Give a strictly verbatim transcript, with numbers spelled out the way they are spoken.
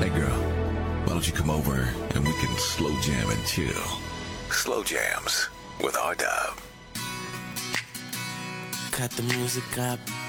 Hey girl, why don't you come over and we can slow jam and chill? Slow Jams with R-Dub. Cut the music up.